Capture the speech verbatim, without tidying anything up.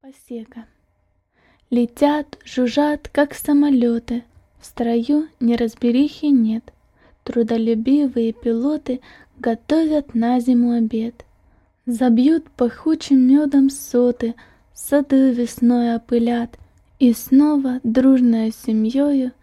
Осека. Летят, жужжат, как самолеты, в строю неразберихи нет. Трудолюбивые пилоты готовят на зиму обед. Забьют пахучим медом соты, сады весной опылят, и снова дружной семьёю